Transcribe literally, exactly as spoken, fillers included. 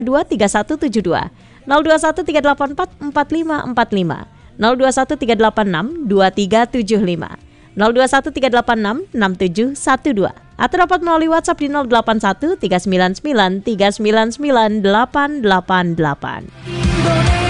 dua tiga satu tujuh dua, nol dua satu tiga delapan empat empat lima empat lima, nol dua satu tiga delapan enam dua tiga tujuh lima, nol dua satu tiga delapan enam enam tujuh satu dua, atau dapat melalui WhatsApp di nol delapan satu tiga sembilan sembilan tiga sembilan sembilan delapan delapan delapan.